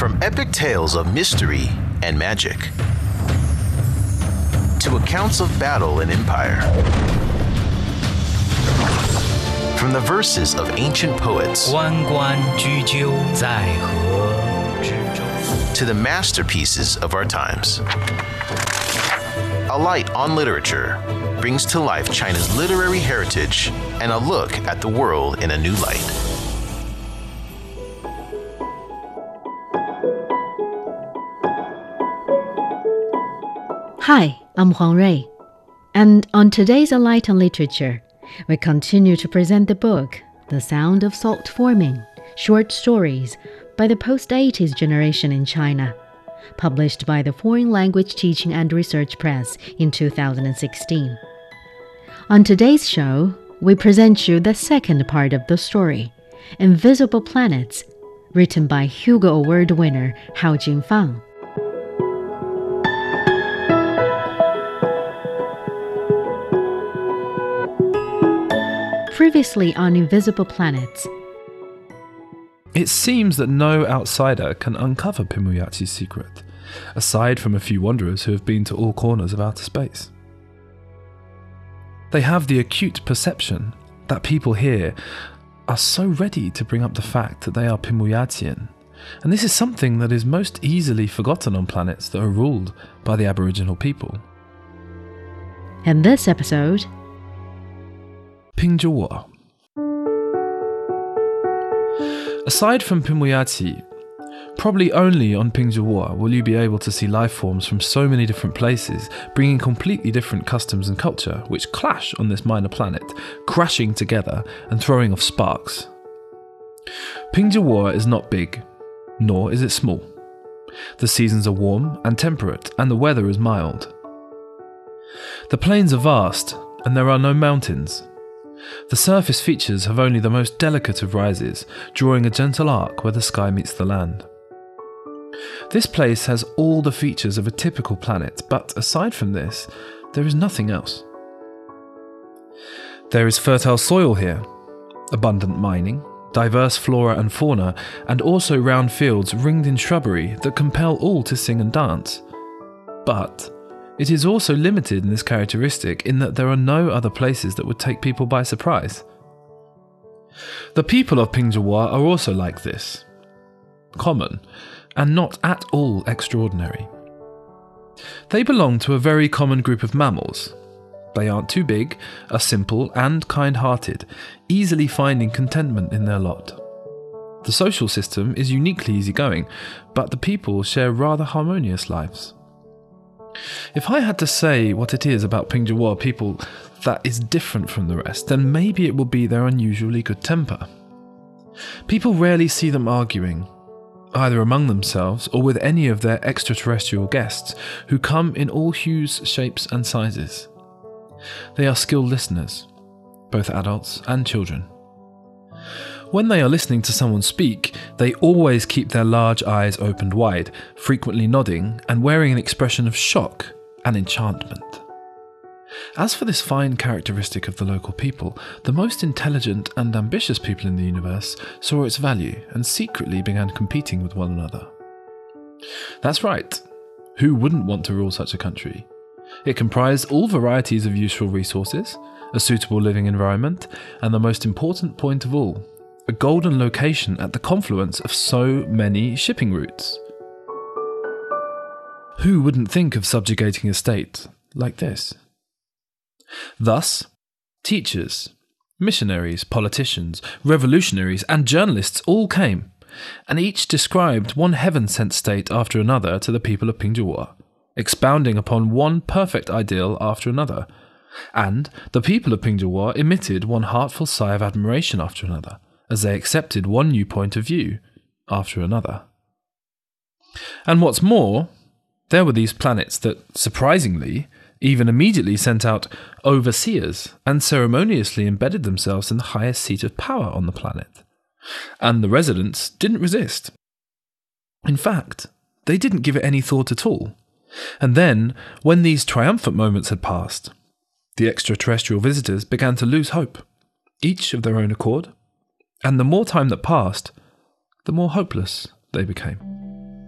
From epic tales of mystery and magic to accounts of battle and empire. From the verses of ancient poets 弯关雎鸠，在河之洲 to the masterpieces of our times. A Light on Literature brings to life China's literary heritage and a look at the world in a new light. Hi, I'm Huang Rui, and on today's A Light on Literature, we continue to present the book, The Sound of Salt Forming, Short Stories by the Post-80s Generation in China, published by the Foreign Language Teaching and Research Press in 2016. On today's show, we present you the second part of the story, Invisible Planets, written by Hugo Award winner Hao Jingfang. Previously on Invisible Planets. It seems that no outsider can uncover Pinmuyaqi's secret, aside from a few wanderers who have been to all corners of outer space. They have the acute perception that people here are so ready to bring up the fact that they are Pinmuyaqian, and this is something that is most easily forgotten on planets that are ruled by the Aboriginal people. In this episode, Pingjawar. Aside from Pinmuyaqi, probably only on Pingjawar will you be able to see life forms from so many different places, bringing completely different customs and culture, which clash on this minor planet, crashing together and throwing off sparks. Pingjawar is not big, nor is it small. The seasons are warm and temperate, and the weather is mild. The plains are vast, and there are no mountains. The surface features have only the most delicate of rises, drawing a gentle arc where the sky meets the land. This place has all the features of a typical planet, but aside from this, there is nothing else. There is fertile soil here, abundant mining, diverse flora and fauna, and also round fields ringed in shrubbery that compel all to sing and dance. But it is also limited in this characteristic in that there are no other places that would take people by surprise. The people of Pingjawar are also like this, common, and not at all extraordinary. They belong to a very common group of mammals. They aren't too big, are simple and kind-hearted, easily finding contentment in their lot. The social system is uniquely easygoing, but the people share rather harmonious lives. If I had to say what it is about Pingjawar people that is different from the rest, then maybe it will be their unusually good temper. People rarely see them arguing, either among themselves or with any of their extraterrestrial guests, who come in all hues, shapes and sizes. They are skilled listeners, both adults and children. When they are listening to someone speak, they always keep their large eyes opened wide, frequently nodding and wearing an expression of shock and enchantment. As for this fine characteristic of the local people, the most intelligent and ambitious people in the universe saw its value and secretly began competing with one another. That's right. Who wouldn't want to rule such a country? It comprised all varieties of useful resources, a suitable living environment, and the most important point of all, a golden location at the confluence of so many shipping routes. Who wouldn't think of subjugating a state like this? Thus, teachers, missionaries, politicians, revolutionaries, and journalists all came, and each described one heaven-sent state after another to the people of Pingjawar, expounding upon one perfect ideal after another, and the people of Pingjawar emitted one heartful sigh of admiration after another, as they accepted one new point of view after another. And what's more, there were these planets that, surprisingly, even immediately sent out overseers and ceremoniously embedded themselves in the highest seat of power on the planet. And the residents didn't resist. In fact, they didn't give it any thought at all. And then, when these triumphant moments had passed, the extraterrestrial visitors began to lose hope, each of their own accord, and the more time that passed, the more hopeless they became.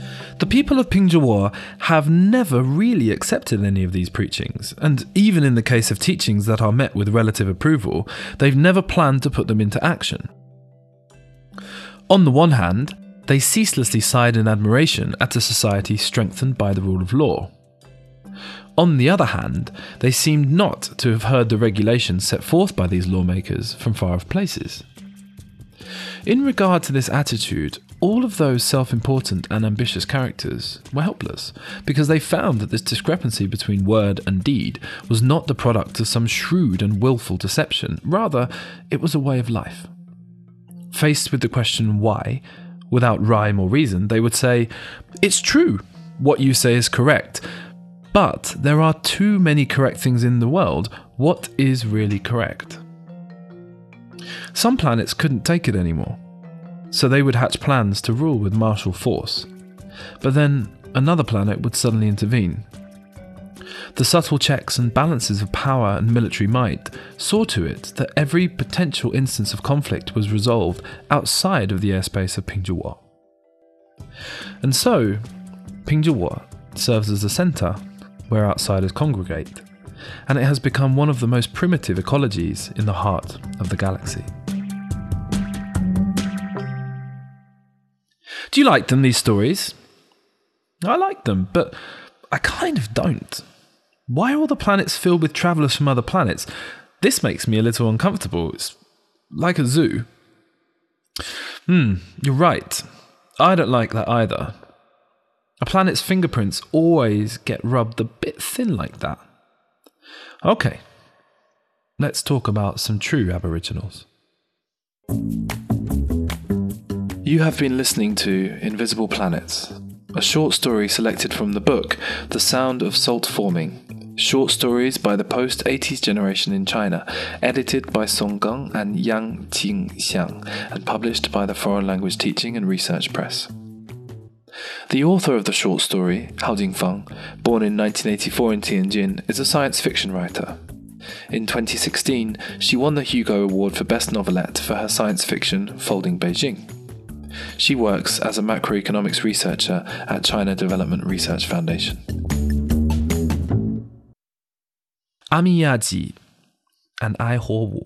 The people of Pingzhiwo have never really accepted any of these preachings, and even in the case of teachings that are met with relative approval, they've never planned to put them into action. On the one hand, they ceaselessly sighed in admiration at a society strengthened by the rule of law. On the other hand, they seemed not to have heard the regulations set forth by these lawmakers from far-off places. In regard to this attitude, all of those self-important and ambitious characters were helpless, because they found that this discrepancy between word and deed was not the product of some shrewd and willful deception. Rather, it was a way of life. Faced with the question why, without rhyme or reason, they would say, "It's true, what you say is correct, but there are too many correct things in the world. What is really correct?" Some planets couldn't take it anymore, so they would hatch plans to rule with martial force. But then another planet would suddenly intervene. The subtle checks and balances of power and military might saw to it that every potential instance of conflict was resolved outside of the airspace of Pingzhiwo. And so, Pingzhiwo serves as a centre where outsiders congregate, and it has become one of the most primitive ecologies in the heart of the galaxy. Do you like them, these stories? I like them, but I kind of don't. Why are all the planets filled with travellers from other planets? This makes me a little uncomfortable. It's like a zoo. You're right. I don't like that either. A planet's fingerprints always get rubbed a bit thin like that. Okay, let's talk about some true Aboriginals. You have been listening to Invisible Planets, a short story selected from the book The Sound of Salt Forming, short stories by the post-80s generation in China, edited by Song Gang and Yang Qingxiang, and published by the Foreign Language Teaching and Research Press. The author of the short story, Hao Jingfang, born in 1984 in Tianjin, is a science fiction writer. In 2016, she won the Hugo Award for Best Novelette for her science fiction Folding Beijing. She works as a macroeconomics researcher at China Development Research Foundation. Amiyaji and Aihuowu.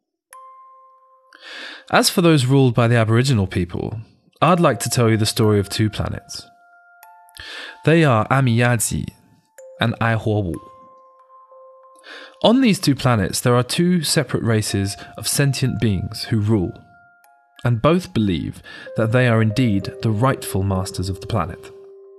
As for those ruled by the Aboriginal people, I'd like to tell you the story of two planets. They are Amiyaji and Aihuowu. On these two planets, there are two separate races of sentient beings who rule, and both believe that they are indeed the rightful masters of the planet.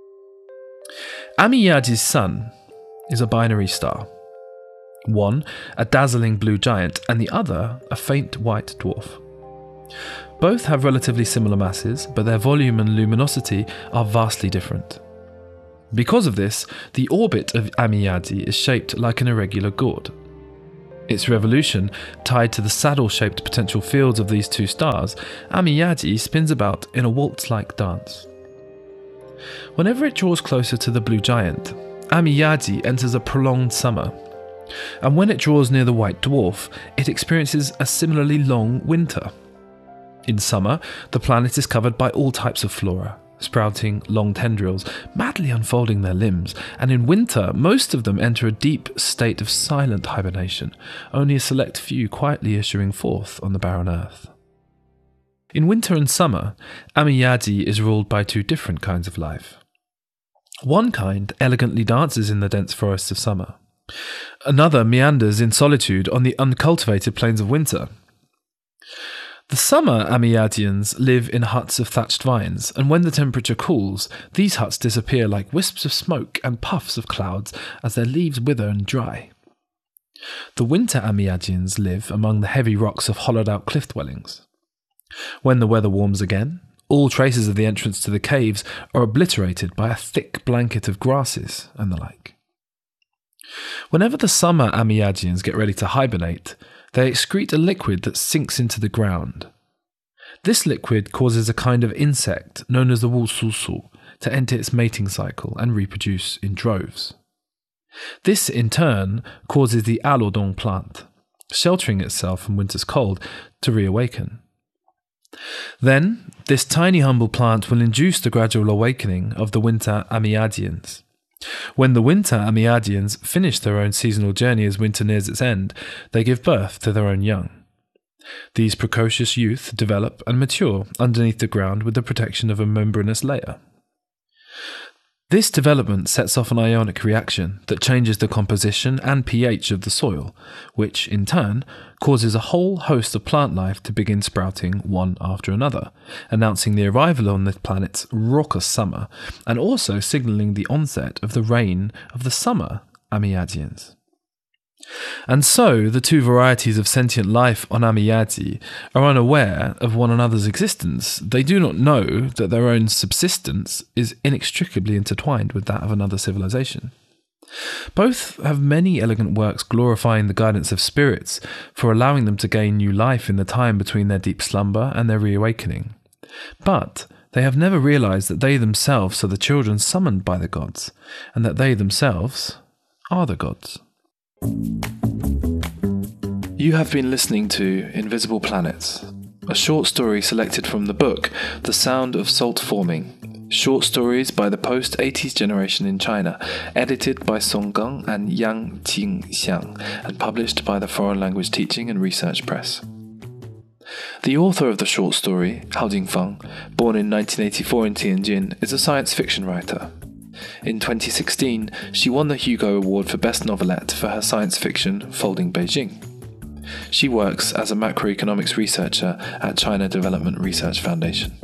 Amiyaji's sun is a binary star. One, a dazzling blue giant, and the other, a faint white dwarf. Both have relatively similar masses, but their volume and luminosity are vastly different. Because of this, the orbit of Amiyaji is shaped like an irregular gourd. Its revolution, tied to the saddle-shaped potential fields of these two stars, Amiyaji spins about in a waltz-like dance. Whenever it draws closer to the blue giant, Amiyaji enters a prolonged summer, and when it draws near the white dwarf, it experiences a similarly long winter. In summer, the planet is covered by all types of flora, sprouting long tendrils, madly unfolding their limbs, and in winter, most of them enter a deep state of silent hibernation, only a select few quietly issuing forth on the barren earth. In winter and summer, Amiyaji is ruled by two different kinds of life. One kind elegantly dances in the dense forests of summer. Another meanders in solitude on the uncultivated plains of winter. The summer Amiyajians live in huts of thatched vines, and when the temperature cools, these huts disappear like wisps of smoke and puffs of clouds as their leaves wither and dry. The winter Amiyajians live among the heavy rocks of hollowed-out cliff dwellings. When the weather warms again, all traces of the entrance to the caves are obliterated by a thick blanket of grasses and the like. Whenever the summer Amiyajians get ready to hibernate, they excrete a liquid that sinks into the ground. This liquid causes a kind of insect known as the wususu to enter its mating cycle and reproduce in droves. This, in turn, causes the alodong plant, sheltering itself from winter's cold, to reawaken. Then, this tiny humble plant will induce the gradual awakening of the winter Amiadians. When the winter Amiadians finish their own seasonal journey as winter nears its end, they give birth to their own young. These precocious youth develop and mature underneath the ground with the protection of a membranous layer. This development sets off an ionic reaction that changes the composition and pH of the soil, which, in turn, causes a whole host of plant life to begin sprouting one after another, announcing the arrival on the planet's raucous summer, and also signalling the onset of the reign of the summer Amiadians. And so, the two varieties of sentient life on Amiadi are unaware of one another's existence. They do not know that their own subsistence is inextricably intertwined with that of another civilization. Both have many elegant works glorifying the guidance of spirits for allowing them to gain new life in the time between their deep slumber and their reawakening. But they have never realized that they themselves are the children summoned by the gods, and that they themselves are the gods. You have been listening to Invisible Planets, a short story selected from the book The Sound of Salt Forming, short stories by the post-80s generation in China, edited by Song Gang and Yang Qingxiang, and published by the Foreign Language Teaching and Research Press. The author of the short story, Hao Jingfang, born in 1984 in Tianjin, is a science fiction writer. In 2016, she won the Hugo Award for Best Novelette for her science fiction Folding Beijing. She works as a macroeconomics researcher at China Development Research Foundation.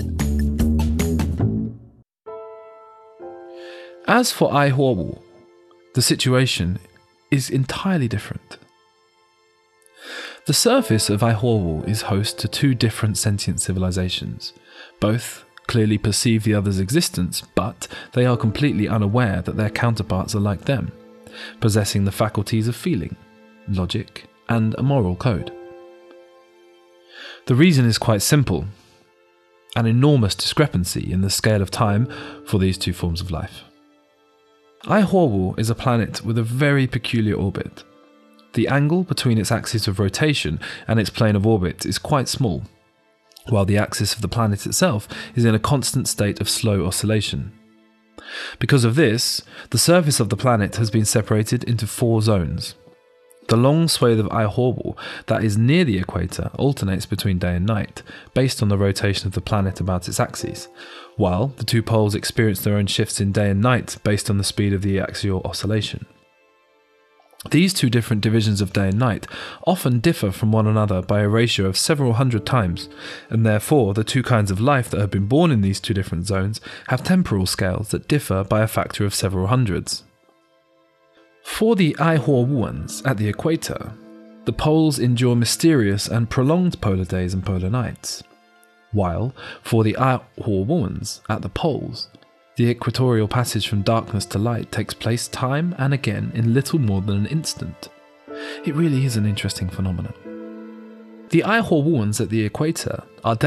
As for Ai Huowu, the situation is entirely different. The surface of Ai Huowu is host to two different sentient civilizations. Both clearly perceive the other's existence, but they are completely unaware that their counterparts are like them, possessing the faculties of feeling, logic, and a moral code. The reason is quite simple: an enormous discrepancy in the scale of time for these two forms of life. Ai Huowu is a planet with a very peculiar orbit. The angle between its axis of rotation and its plane of orbit is quite small, while the axis of the planet itself is in a constant state of slow oscillation. Because of this, the surface of the planet has been separated into 4 zones. The long swathe of Ai Huowu that is near the equator alternates between day and night, based on the rotation of the planet about its axis, while the two poles experience their own shifts in day and night based on the speed of the axial oscillation. These two different divisions of day and night often differ from one another by a ratio of several hundred times, and therefore the two kinds of life that have been born in these two different zones have temporal scales that differ by a factor of several hundreds. For the Ai Huowuans at the equator, the poles endure mysterious and prolonged polar days and polar nights, while for the Ai Huowuans at the poles, the equatorial passage from darkness to light takes place time and again in little more than an instant. It really is an interesting phenomenon. The Ai Huowuans at the equator are